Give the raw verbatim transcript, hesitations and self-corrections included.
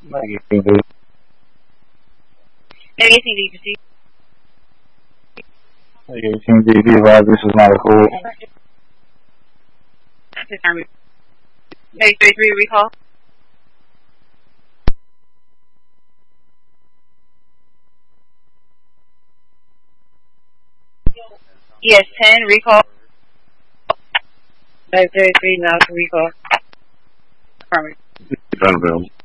Negative eighteen D, proceed. eighteen D, be advised this is not a call. Negative thirty-three, recall. Yes, ten, recall. Negative thirty-three, now to recall. Affirmative. Unavailable.